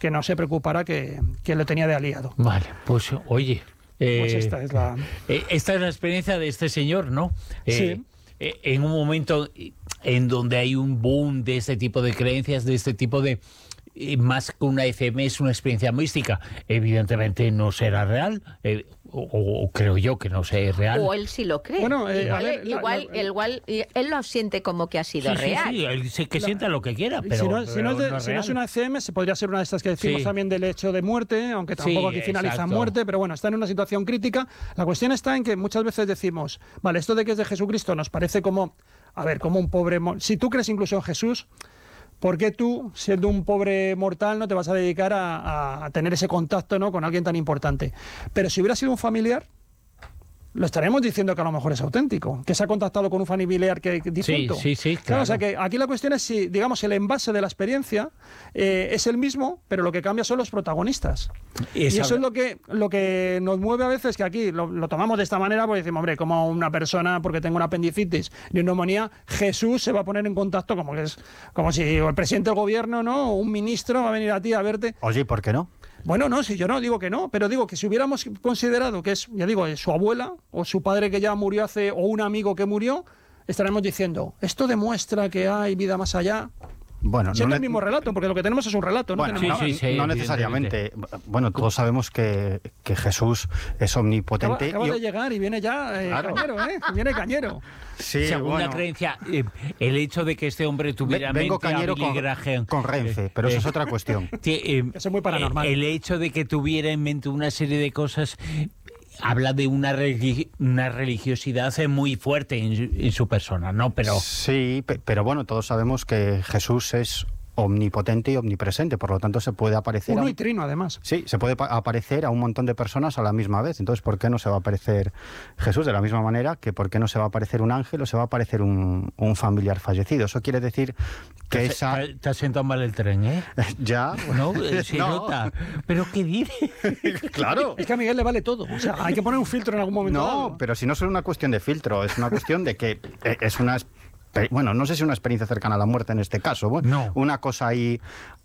que no se preocupara que lo tenía de aliado. Vale, pues oye... Pues esta es la experiencia de este señor, ¿no? Sí. En un momento en donde hay un boom de este tipo de creencias, de este tipo de... más que una FM, es una experiencia mística. Evidentemente no será real, o creo yo que no sea real. O él sí lo cree. Bueno, igual él lo siente como que ha sido real. Sí, él que sienta lo que quiera, pero si no es una FM, se podría ser una de estas que decimos también del hecho de muerte, aunque tampoco aquí finaliza en muerte, pero bueno, está en una situación crítica. La cuestión está en que muchas veces decimos, vale, esto de que es de Jesucristo nos parece como, como un pobre... Si tú crees incluso en Jesús, ¿por qué tú, siendo un pobre mortal, no te vas a dedicar a tener ese contacto, ¿no?, con alguien tan importante? Pero si hubiera sido un familiar, lo estaremos diciendo que a lo mejor es auténtico, que se ha contactado con un familiar que difunto. Sí, claro. O sea que aquí la cuestión es si, digamos, el envase de la experiencia es el mismo, pero lo que cambia son los protagonistas. Y eso es lo que nos mueve a veces, que aquí lo tomamos de esta manera, porque decimos, hombre, como una persona, porque tengo una apendicitis y una neumonía, Jesús se va a poner en contacto, como si el presidente del gobierno, ¿no?, o un ministro va a venir a ti a verte. Oye, ¿por qué no? Bueno, no, si yo no digo que no, pero digo que si hubiéramos considerado que es, ya digo, su abuela o su padre que ya murió o un amigo que murió, estaremos diciendo, esto demuestra que hay vida más allá. Bueno, siendo el mismo relato, porque lo que tenemos es un relato, ¿no? Bueno, no necesariamente. Bueno, todos sabemos que Jesús es omnipotente. Acaba de llegar y viene ya cañero, viene cañero. Sí, según la creencia, el hecho de que este hombre tuviera vengo mente cañero con Renfe, pero eso es otra cuestión. Eso es muy paranormal. El hecho de que tuviera en mente una serie de cosas habla de una religiosidad muy fuerte en su persona, ¿no? Pero sí, pero bueno, todos sabemos que Jesús es omnipotente y omnipresente, por lo tanto se puede aparecer... Uno y trino, además. Sí, se puede aparecer a un montón de personas a la misma vez. Entonces, ¿por qué no se va a aparecer Jesús de la misma manera que por qué no se va a aparecer un ángel o se va a aparecer un familiar fallecido? Eso quiere decir que Te has sentado mal el tren, ¿eh? Ya. No, se nota. ¿Pero qué dice? Claro. Es que a Miguel le vale todo. O sea, hay que poner un filtro en algún momento. No, pero si no es una cuestión de filtro, es una cuestión de que es una... Bueno, no sé si una experiencia cercana a la muerte en este caso. Bueno, no. Una cosa ahí...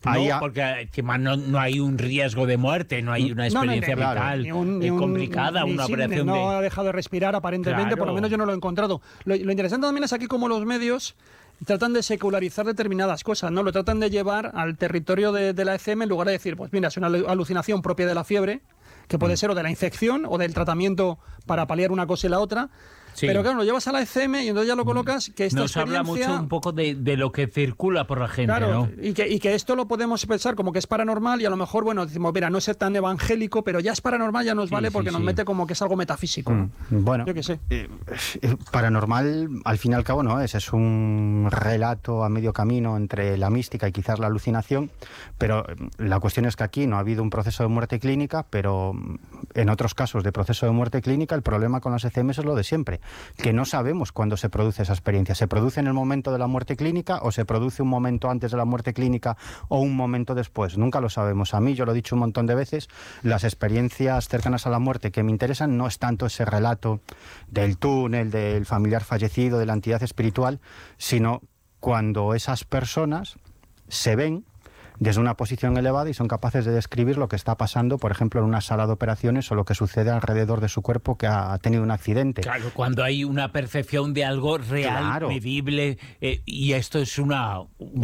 porque no hay un riesgo de muerte, no hay una experiencia vital complicada, una operación no ha dejado de respirar aparentemente, Claro. Por lo menos yo no lo he encontrado. Lo interesante también es aquí cómo los medios tratan de secularizar determinadas cosas, ¿no? Lo tratan de llevar al territorio de la ECM en lugar de decir, pues mira, es una alucinación propia de la fiebre, que puede ser o de la infección o del tratamiento para paliar una cosa y la otra. Sí. Pero claro, lo llevas a la ECM y entonces ya lo colocas, que esta Nos experiencia... habla mucho un poco de lo que circula por la gente, claro, ¿no? Y que esto lo podemos pensar como que es paranormal y a lo mejor, bueno, decimos, mira, no es tan evangélico, pero ya es paranormal, ya nos vale porque nos mete como que es algo metafísico. ¿No? Bueno, yo qué sé. Paranormal, al fin y al cabo, no es un relato a medio camino entre la mística y quizás la alucinación, pero la cuestión es que aquí no ha habido un proceso de muerte clínica, pero en otros casos de proceso de muerte clínica, el problema con las ECMs es lo de siempre, que no sabemos cuándo se produce esa experiencia. ¿Se produce en el momento de la muerte clínica o se produce un momento antes de la muerte clínica o un momento después? Nunca lo sabemos. A mí, yo lo he dicho un montón de veces, las experiencias cercanas a la muerte que me interesan no es tanto ese relato del túnel, del familiar fallecido, de la entidad espiritual, sino cuando esas personas se ven desde una posición elevada y son capaces de describir lo que está pasando, por ejemplo, en una sala de operaciones o lo que sucede alrededor de su cuerpo que ha tenido un accidente. Claro, cuando hay una percepción de algo real, claro, medible, y esto es una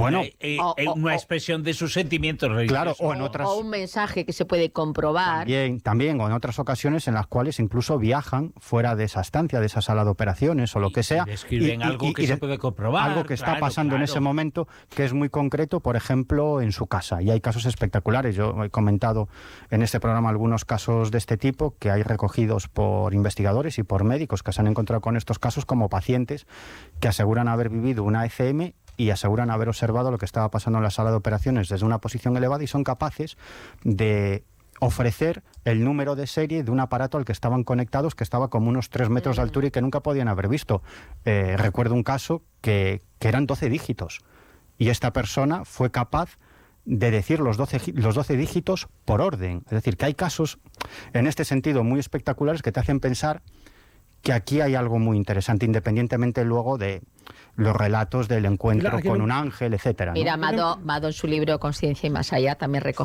expresión de sus sentimientos religiosos. Claro, o un mensaje que se puede comprobar. También, o en otras ocasiones en las cuales incluso viajan fuera de esa estancia, de esa sala de operaciones o lo que sea. Y describen algo que se puede comprobar. Algo que está pasando en ese momento, que es muy concreto, por ejemplo, en su casa. Y hay casos espectaculares. Yo he comentado en este programa algunos casos de este tipo que hay recogidos por investigadores y por médicos que se han encontrado con estos casos como pacientes que aseguran haber vivido una ECM y aseguran haber observado lo que estaba pasando en la sala de operaciones desde una posición elevada y son capaces de ofrecer el número de serie de un aparato al que estaban conectados, que estaba como unos 3 metros de altura y que nunca podían haber visto. Recuerdo un caso que eran 12 dígitos y esta persona fue capaz de decir los 12 dígitos por orden. Es decir, que hay casos en este sentido muy espectaculares que te hacen pensar que aquí hay algo muy interesante, independientemente luego de los relatos del encuentro con un ángel, etcétera, ¿no? Mira, Mado en su libro Conciencia y más allá también recoge